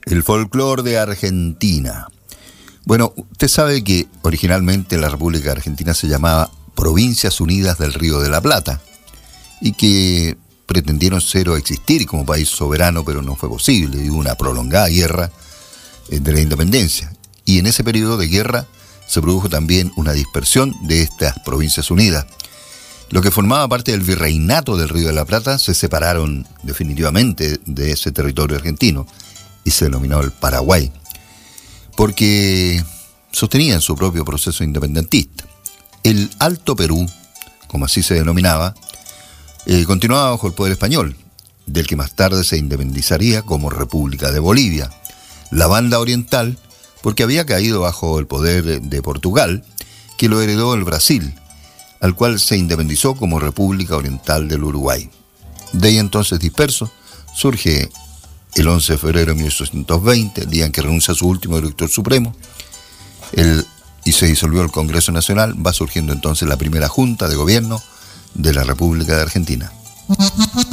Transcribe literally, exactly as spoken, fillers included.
El folclore de Argentina. Bueno, usted sabe que originalmente la República Argentina se llamaba Provincias Unidas del Río de la Plata y que pretendieron ser o existir como país soberano, pero no fue posible. Y hubo una prolongada guerra de la independencia. Y en ese periodo de guerra se produjo también una dispersión de estas Provincias Unidas. Lo que formaba parte del virreinato del Río de la Plata se separaron definitivamente de ese territorio argentino y se denominó el Paraguay, porque sostenían su propio proceso independentista. El Alto Perú, como así se denominaba, eh, continuaba bajo el poder español, del que más tarde se independizaría como República de Bolivia. La Banda Oriental, porque había caído bajo el poder de Portugal, que lo heredó el Brasil, al cual se independizó como República Oriental del Uruguay. De ahí entonces disperso, surge el once de febrero de mil ochocientos veinte, el día en que renuncia su último director supremo, el, y se disolvió el Congreso Nacional. Va surgiendo entonces la primera Junta de Gobierno de la República de Argentina.